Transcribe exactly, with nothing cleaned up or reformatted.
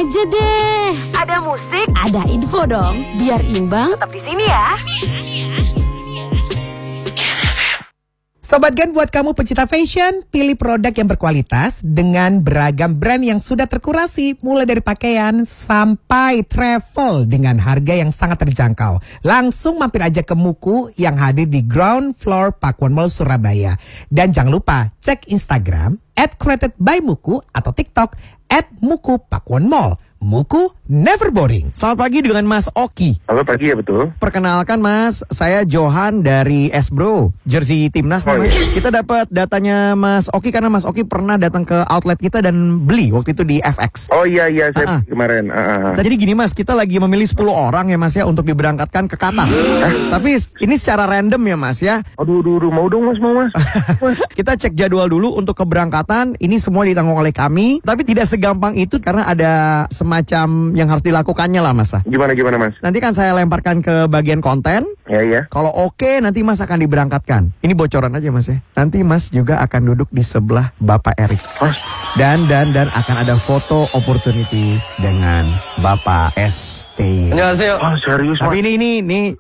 aja deh. Ada musik, Ada info dong, biar imbang. tetap di sini ya. Sobat Gan, buat kamu pecinta fashion, pilih produk yang berkualitas dengan beragam brand yang sudah terkurasi, mulai dari pakaian sampai travel dengan harga yang sangat terjangkau. Langsung mampir aja ke Muku yang hadir di ground floor Pakuan Mall Surabaya. Dan jangan lupa cek Instagram at created by Muku atau TikTok at Muku Pakuan Mall. Muku never boring. Selamat pagi dengan Mas Oki. Halo, pagi ya, betul. Perkenalkan Mas, saya Johan dari S-Bro, jersey timnas Oh, nih, Mas. iya. Kita dapat datanya Mas Oki karena Mas Oki pernah datang ke outlet kita dan beli waktu itu di F X. Oh iya iya saya Ah, ah. kemarin. Ah, ah, ah. Nah, jadi gini Mas, kita lagi memilih sepuluh orang ya Mas ya untuk diberangkatkan ke Qatar. Tapi ini secara random ya Mas ya. Aduh, aduh, aduh, mau dong mas, mau mas. Mas. Kita cek jadwal dulu untuk keberangkatan. Ini semua ditanggung oleh kami. Tapi tidak segampang itu karena ada semacam yang harus dilakukannya lah Mas. Gimana gimana mas? Nanti kan saya lemparkan ke bagian konten. Ya ya. Kalau oke nanti Mas akan diberangkatkan. Ini bocoran aja Mas ya. Nanti Mas juga akan duduk di sebelah Bapak Erik. Mas. Dan dan dan akan ada foto opportunity dengan Bapak S T Y. Ah serius mas? Tapi ini ini ini